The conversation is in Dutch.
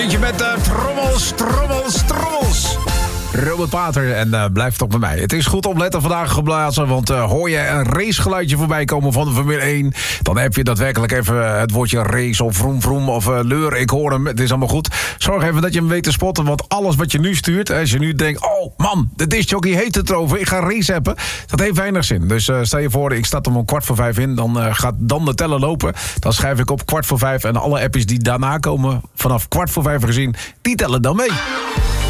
Eentje met trommels. Robert Pater en blijf toch bij mij. Het is goed opletten vandaag geblazen, want hoor je een racegeluidje voorbij komen van de Formule 1... dan heb je daadwerkelijk even het woordje race of vroom vroom of leur, ik hoor hem, het is allemaal goed. Zorg even dat je hem weet te spotten, want alles wat je nu stuurt... als je nu denkt, oh man, de discjockey heeft het erover, ik ga race appen... dat heeft weinig zin. Dus stel je voor, ik start hem om 4:45 in, dan gaat dan de teller lopen. Dan schrijf ik op 4:45 en alle appjes die daarna komen... vanaf 4:45 gezien, die tellen dan mee.